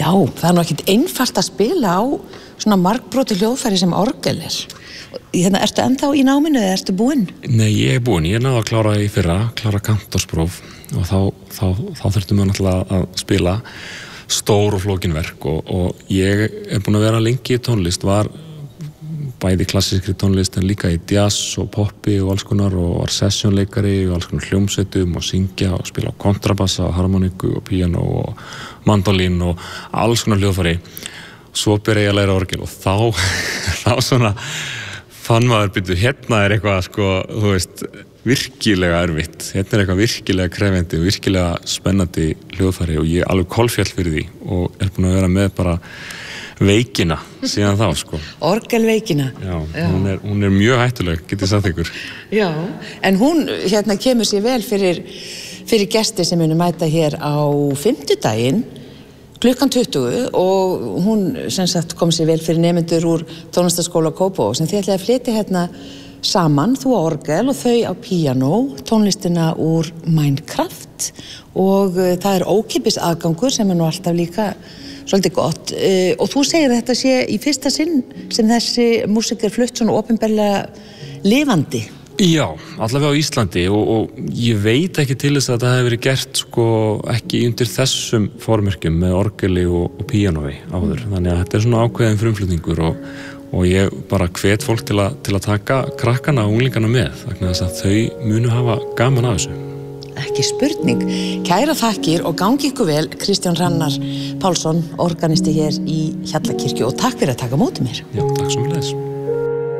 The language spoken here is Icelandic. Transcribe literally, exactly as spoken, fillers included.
Já, það er nú ekkert einfalt að spila á svona margbrotu hljóðfæri sem orgel er. Hérna, ertu ennþá í náminu eða ertu búinn? Nei, ég er búinn. Ég er náðu að klára í fyrra, klára kantorspróf og þá, þá, þá þurftum við náttúrulega að spila stór og flókin verk og, og ég er búinn að vera lengi í tónlist, var bæði klassískri tónlist en líka í jazz og poppi og alls konar og var sessjónleikari og alls konar hljómsveitum og syngja og spila á kontrabassa og harmoniku og píanó og mandolín og alls konar hljóðfæri. Svo byrja ég að læra orgel og þá, þá svona fann maður byrju, hérna er eitthvað sko, þú veist, virkilega erfitt. Hérna er eitthvað virkilega krefjandi og virkilega spennandi hljóðfæri og ég er alveg kolfjall fyrir því og er búinn að vera með bara veikina síðan þá, sko. Orgelveikina. Já, Já. Hún, er, hún er mjög hættuleg, get ég sagt ykkur. Já, en hún hérna kemur sér vel fyrir, fyrir gesti sem munu mæta hér á fimmtudaginn, klukkan tuttugu og hún sem sagt kom sér vel fyrir nemendur úr tónlistarskóla Kópavog sem þið ætlaði að flytja hérna saman, þú á orgel og þau á píanó, tónlistina úr Minecraft og uh, það er ókeypis aðgangur sem er nú alltaf líka svolítið gott uh, og þú segir að þetta sé í fyrsta sinn sem þessi músík er flutt svona opinberlega lifandi. Já, allavega á Íslandi og, og ég veit ekki til þess að það hefur verið gert sko ekki undir þessum formerkjum með orgeli og, og píanói áður, mm. þannig að þetta er svona ákveðin frumflutningur og, og ég bara hvet fólk til að, til að taka krakkana og unglingana með, þannig að þau munu hafa gaman af þessu. Ekki spurning. Kæra þakkir og gangi ykkur vel, Kristján Hrannar Pálsson, organisti hér í Hjallakirkju og takk fyrir að taka á móti mér. Já, takk sömuleiðis.